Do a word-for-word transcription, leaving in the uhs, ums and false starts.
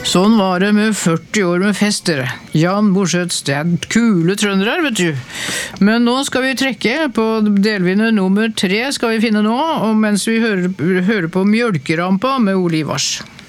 Sånn var det med førti år med fester. Jan Borsøds, det er kule trøndere, vet du. Men nå skal vi trekke på delvinner nummer tre skal vi finne nå, og mens vi hører, hører på Mjølkerampa med Ole Ivars.